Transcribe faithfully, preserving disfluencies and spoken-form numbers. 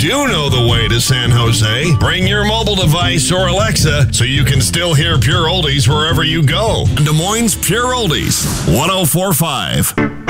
do know the way to San Jose. Bring your mobile device or Alexa so you can still hear Pure Oldies wherever you go. Des Moines Pure Oldies, one oh four point five.